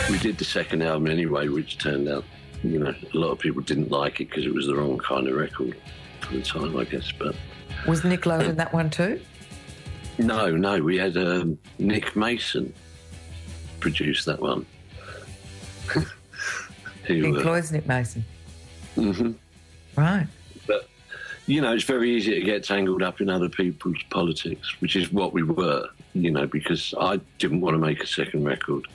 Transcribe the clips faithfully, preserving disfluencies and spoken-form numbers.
We did the second album anyway, which turned out, you know, a lot of people didn't like it because it was the wrong kind of record for the time, I guess. But was Nick Lowe in that one too? No, no, we had um, Nick Mason produce that one. Who, Pink uh, Floyd's Nick Mason. Mm-hmm. Right. But, you know, it's very easy to get tangled up in other people's politics, which is what we were, you know, because I didn't want to make a second record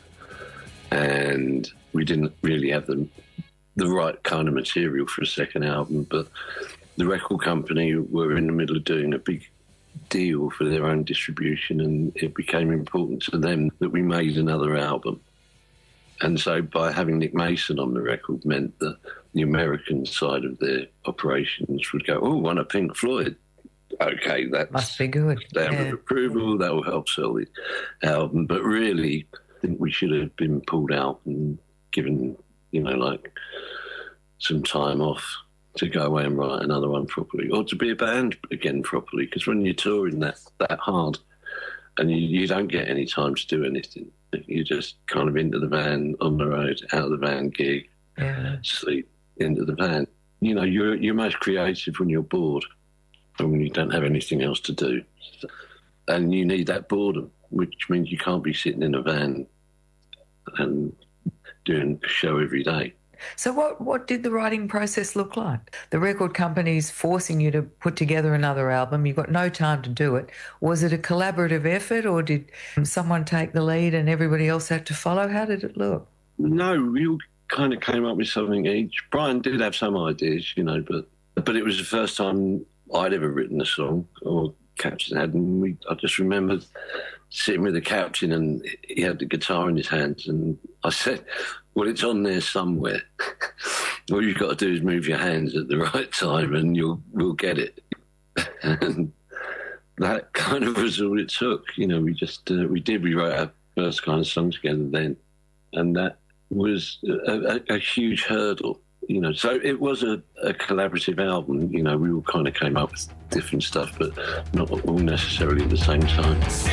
and we didn't really have the, the right kind of material for a second album, but the record company were in the middle of doing a big deal for their own distribution, and it became important to them that we made another album. And so by having Nick Mason on the record meant that the American side of their operations would go, oh, one of Pink Floyd. Okay, that must be good. Stamp yeah. of approval, that will help sell the album. But really, I think we should have been pulled out and given, you know, like some time off to go away and write another one properly, or to be a band again properly, because when you're touring that, that hard and you, you don't get any time to do anything, you're just kind of into the van, on the road, out of the van, gig, yeah. sleep, into the van. You know, you're, you're most creative when you're bored and when you don't have anything else to do. And you need that boredom, which means you can't be sitting in a van and doing a show every day. So what, what did the writing process look like? The record company's forcing you to put together another album. You've got no time to do it. Was it a collaborative effort, or did someone take the lead and everybody else had to follow? How did it look? No, we all kind of came up with something each. Brian did have some ideas, you know, but but it was the first time I'd ever written a song, or Captain had, and we, I just remember sitting with the Captain and he had the guitar in his hands, and I said, well, it's on there somewhere. All you've got to do is move your hands at the right time and you'll we'll get it. And that kind of was all it took. You know, we just, uh, we did, we wrote our first kind of song together then. And that was a, a, a huge hurdle, you know. So it was a, a collaborative album. You know, we all kind of came up with different stuff, but not all necessarily at the same time.